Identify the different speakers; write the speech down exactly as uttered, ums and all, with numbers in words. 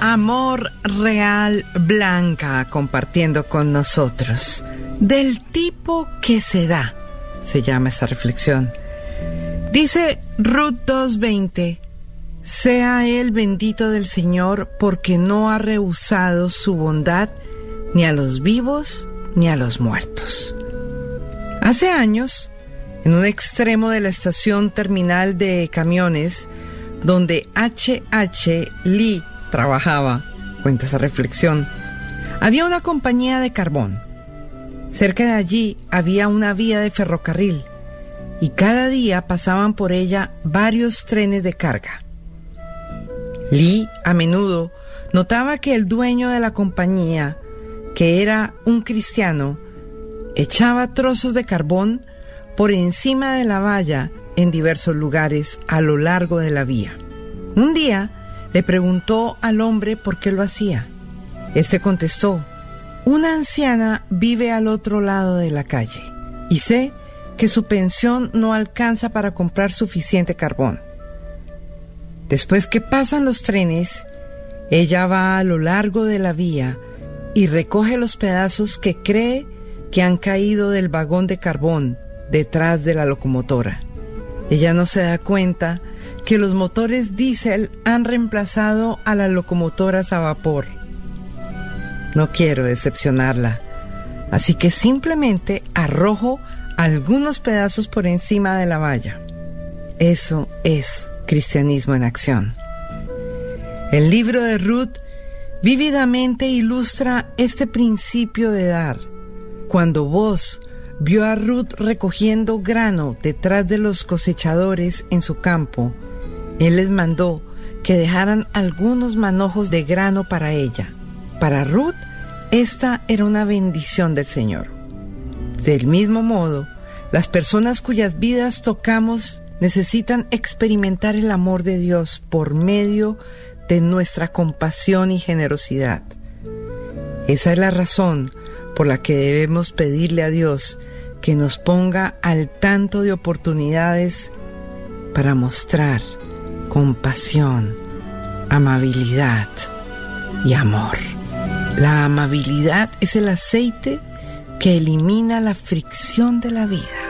Speaker 1: Amor real Blanca compartiendo con nosotros. Del tipo que se da, se llama esta reflexión. Dice Ruth dos veinte, sea él bendito del Señor porque no ha rehusado su bondad ni a los vivos ni a los muertos. Hace años, en un extremo de la estación terminal de camiones, donde H H. Lee trabajaba, cuenta esa reflexión, había una compañía de carbón. Cerca de allí había una vía de ferrocarril y cada día pasaban por ella varios trenes de carga. Lee a menudo notaba que el dueño de la compañía, que era un cristiano, echaba trozos de carbón por encima de la valla en diversos lugares a lo largo de la vía. Un día le preguntó al hombre por qué lo hacía. Este contestó: una anciana vive al otro lado de la calle y sé que su pensión no alcanza para comprar suficiente carbón. Después que pasan los trenes, ella va a lo largo de la vía y recoge los pedazos que cree que han caído del vagón de carbón detrás de la locomotora. Ella no se da cuenta que los motores diésel han reemplazado a las locomotoras a vapor. No quiero decepcionarla, así que simplemente arrojo algunos pedazos por encima de la valla. Eso es cristianismo en acción. El libro de Ruth vívidamente ilustra este principio de dar. Cuando Boaz vio a Ruth recogiendo grano detrás de los cosechadores en su campo, él les mandó que dejaran algunos manojos de grano para ella. Para Ruth, esta era una bendición del Señor. Del mismo modo, las personas cuyas vidas tocamos necesitan experimentar el amor de Dios por medio de nuestra compasión y generosidad. Esa es la razón por la que debemos pedirle a Dios que nos ponga al tanto de oportunidades para mostrar compasión, amabilidad y amor. La amabilidad es el aceite que elimina la fricción de la vida.